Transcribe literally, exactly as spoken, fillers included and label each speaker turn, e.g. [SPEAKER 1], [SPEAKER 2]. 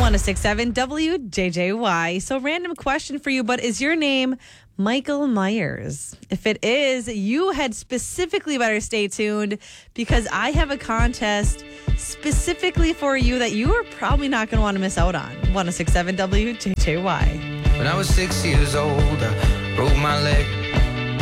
[SPEAKER 1] one oh six point seven W J J Y. So random question for you, but is your name Michael Myers? If it is, you had specifically better stay tuned because I have a contest specifically for you that you are probably not going to want to miss out on. one oh six point seven W J J Y.
[SPEAKER 2] When I was six years old, I broke my leg.